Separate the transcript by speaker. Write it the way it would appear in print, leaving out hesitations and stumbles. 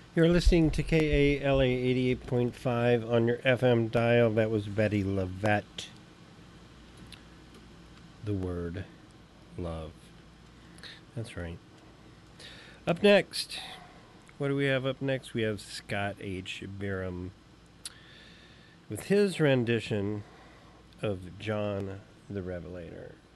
Speaker 1: You're listening to KALA 88.5 on your FM dial. That was Betty Lavette. The word love. That's right. Up next, what do we have up next? We have Scott H. Biram with his rendition of John the Revelator.